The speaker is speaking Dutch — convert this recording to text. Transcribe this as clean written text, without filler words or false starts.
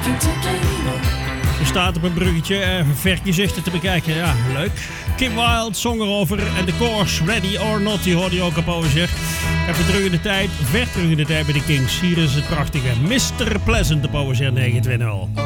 Je staat op een bruggetje, vergezichten te bekijken. Ja, leuk. Kim Wilde zong erover en de Course, Ready or Not, die hoorde je ook op Power. Even terug in de tijd, ver terug in de tijd bij de Kings. Hier is het prachtige Mr. Pleasant, de Power 920.